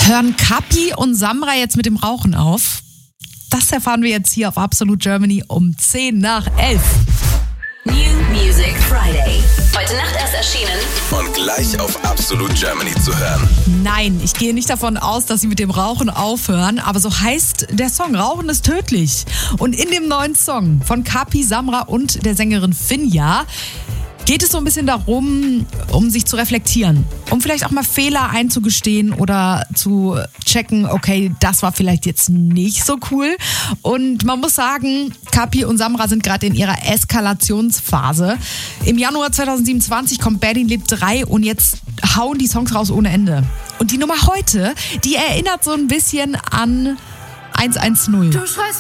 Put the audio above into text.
Hören Kapi und Samra jetzt mit dem Rauchen auf? Das erfahren wir jetzt hier auf Absolute Germany um 10 nach 11. New Music Friday. Heute Nacht erst erschienen. Und gleich auf Absolute Germany zu hören. Nein, ich gehe nicht davon aus, dass sie mit dem Rauchen aufhören, aber so heißt der Song Rauchen ist tödlich. Und in dem neuen Song von Kapi, Samra und der Sängerin Finja geht es so ein bisschen darum, um sich zu reflektieren, um vielleicht auch mal Fehler einzugestehen oder zu checken, okay, das war vielleicht jetzt nicht so cool. Und man muss sagen, Kapi und Samra sind gerade in ihrer Eskalationsphase. Im Januar 2027 kommt Berlin lebt 3 und jetzt hauen die Songs raus ohne Ende. Und die Nummer heute, die erinnert so ein bisschen an 110. Du schreist